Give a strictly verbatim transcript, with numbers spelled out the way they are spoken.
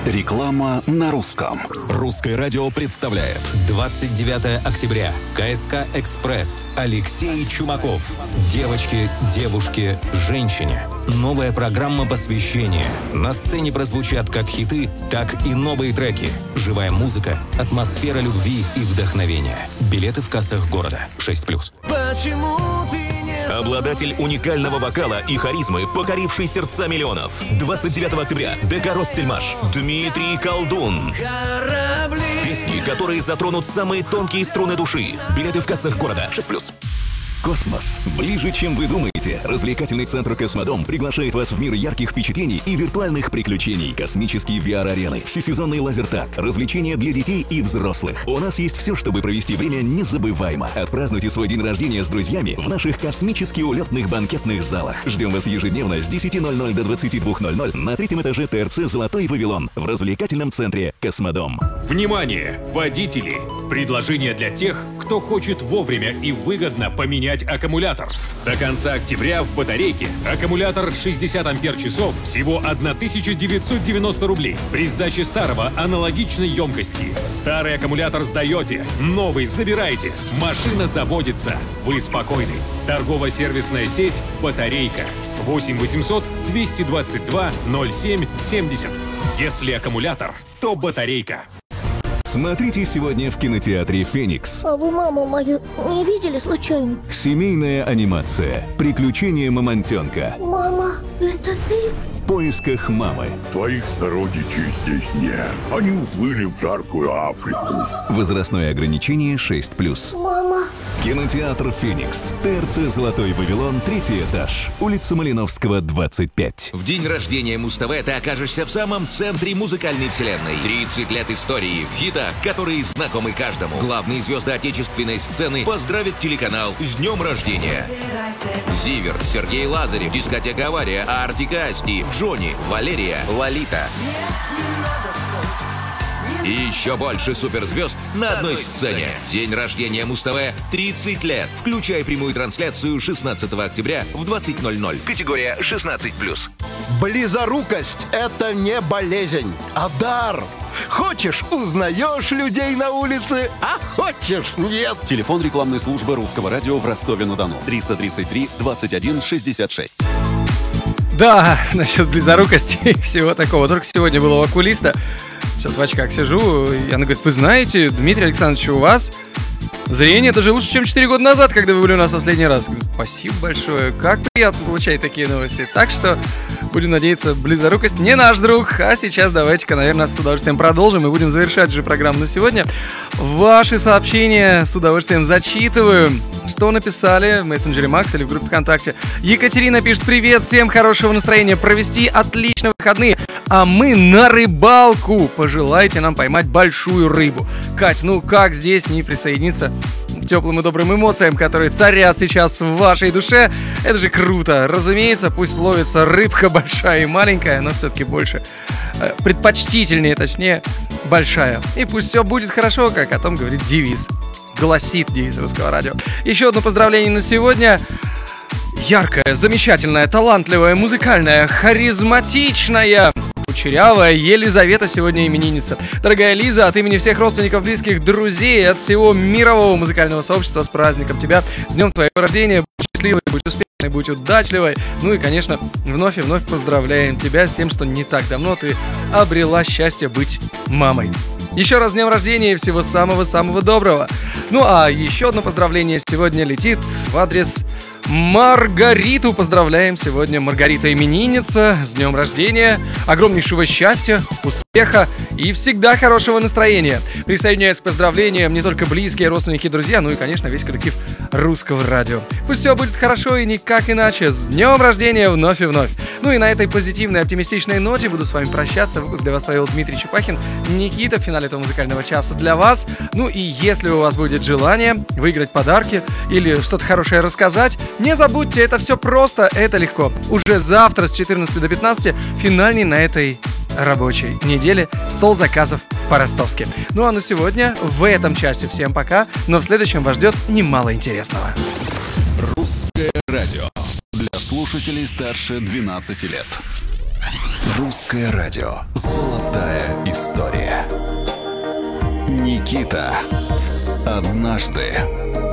Реклама на русском. Русское радио представляет. двадцать девятое октября. КСК «Экспресс». Алексей Чумаков. Девочки, девушки, женщине. Новая программа посвящения. На сцене прозвучат как хиты, так и новые треки. Живая музыка, атмосфера любви и вдохновения. Билеты в кассах города. шесть плюс. Почему ты не... Обладатель уникального вокала и харизмы, покоривший сердца миллионов. двадцать девятого октября. ДК «Ростсельмаш». Дмитрий Колдун. Корабли. Песни, которые затронут самые тонкие струны души. Билеты в кассах города. шесть плюс. Космос. Ближе, чем вы думаете. Развлекательный центр «Космодом» приглашает вас в мир ярких впечатлений и виртуальных приключений. Космические ви ар-арены, всесезонный лазертаг, развлечения для детей и взрослых. У нас есть все, чтобы провести время незабываемо. Отпразднуйте свой день рождения с друзьями в наших космически улетных банкетных залах. Ждем вас ежедневно с десяти ноль-ноль до двадцати двух ноль-ноль на третьем этаже ТРЦ «Золотой Вавилон» в развлекательном центре «Космодом». Внимание, водители! Предложение для тех, кто хочет вовремя и выгодно поменять аккумулятор. До конца октября в батарейке аккумулятор шестьдесят ампер-часов всего тысяча девятьсот девяносто рублей. При сдаче старого аналогичной емкости. Старый аккумулятор сдаете, новый забираете. Машина заводится. Вы спокойны. Торгово-сервисная сеть «Батарейка». восемь восемьсот двести двадцать два ноль семь семьдесят. Если аккумулятор, то батарейка. Смотрите сегодня в кинотеатре «Феникс». А вы маму мою не видели случайно? Семейная анимация. Приключения мамонтенка. Мама, это ты? В поисках мамы. Твоих сородичей здесь нет. Они уплыли в жаркую Африку. Возрастное ограничение шесть плюс. Мама. Кинотеатр «Феникс». ТРЦ «Золотой Вавилон», третий этаж. Улица Малиновского, двадцать пять. В день рождения Муз-ТВ ты окажешься в самом центре музыкальной вселенной. тридцать лет истории в хитах, которые знакомы каждому. Главные звезды отечественной сцены поздравят телеканал с днем рождения. Зивер, Сергей Лазарев, дискотека «Авария», Артик и Асти, Джонни, Валерия, Лолита. И еще больше суперзвезд на одной сцене. День рождения Муз-ТВ тридцать лет. Включай прямую трансляцию шестнадцатого октября в двадцать ноль-ноль. Категория шестнадцать плюс. Близорукость – это не болезнь, а дар. Хочешь – узнаешь людей на улице, а хочешь – нет. Телефон рекламной службы Русского радио в Ростове-на-Дону. триста тридцать три двадцать один шестьдесят шесть. Да, насчет близорукости и всего такого. Только сегодня было у окулиста. Сейчас в очках сижу, и она говорит: вы знаете, Дмитрий Александрович, у вас зрение даже лучше, чем четыре года назад, когда вы были у нас в последний раз. Говорю: спасибо большое, как приятно получать такие новости. Так что будем надеяться, близорукость не наш друг. А сейчас давайте-ка, наверное, с удовольствием продолжим и будем завершать же программу на сегодня. Ваши сообщения с удовольствием зачитываю. Что написали в мессенджере Макс или в группе ВКонтакте. Екатерина пишет: привет, всем хорошего настроения, провести отличные выходные, а мы на рыбалку. Пожелайте нам поймать большую рыбу. Кать, ну как здесь не присоединиться к теплым и добрым эмоциям, которые царят сейчас в вашей душе? Это же круто. Разумеется, пусть ловится рыбка большая и маленькая, но все-таки больше, предпочтительнее, точнее, большая. И пусть все будет хорошо, как о том говорит девиз. Гласит девиз Русского радио. Еще одно поздравление на сегодня. Яркая, замечательная, талантливая, музыкальная, харизматичная, кучерявая Елизавета сегодня именинница. Дорогая Лиза, от имени всех родственников, близких, друзей, от всего мирового музыкального сообщества с праздником тебя. С днем твоего рождения. Будь счастливой, будь успешной, будь удачливой. Ну и, конечно, вновь и вновь поздравляем тебя с тем, что не так давно ты обрела счастье быть мамой. Еще раз с днем рождения и всего самого-самого доброго. Ну а еще одно поздравление сегодня летит в адрес Маргариту. Поздравляем сегодня Маргарита именинница с днем рождения. Огромнейшего счастья, успеха и всегда хорошего настроения. Присоединяюсь к поздравлениям не только близкие, родственники, друзья, ну и, конечно, весь коллектив Русского радио. Пусть все будет хорошо и никак иначе. С днем рождения вновь и вновь. Ну и на этой позитивной, оптимистичной ноте буду с вами прощаться. Выпуск для вас провел Дмитрий Чепахин, Никита в финале этого музыкального часа для вас. Ну и если у вас будет желание выиграть подарки или что-то хорошее рассказать, не забудьте, это все просто, это легко. Уже завтра с четырнадцати до пятнадцати финальный на этой рабочей неделе стол заказов по-ростовски. Ну а на сегодня в этом часе всем пока, но в следующем вас ждет немало интересного. Русское радио для слушателей старше двенадцати лет. Русское радио. Золотая история. Никита. Однажды